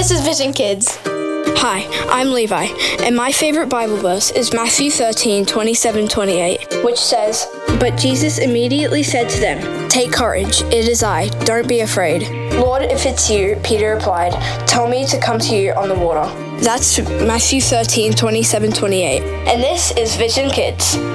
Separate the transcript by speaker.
Speaker 1: This is Vision Kids.
Speaker 2: Hi, I'm Levi, and my favorite Bible verse is Matthew 13, 27-28, which says, "But Jesus immediately said to them, 'Take courage, it is I, don't be afraid.' 'Lord, if it's you,' Peter replied, 'tell me to come to you on the water.'" That's Matthew 13, 27-28. And this is Vision Kids.